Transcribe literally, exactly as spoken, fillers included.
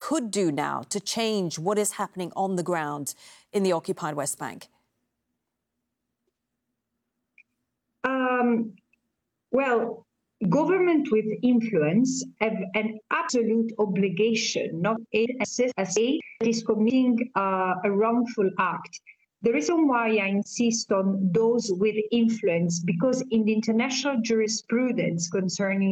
could do now to change what is happening on the ground in the occupied West Bank? Um, well, government with influence have an absolute obligation not to assist a state that is committing uh, a wrongful act. The reason why I insist on those with influence, because in the international jurisprudence concerning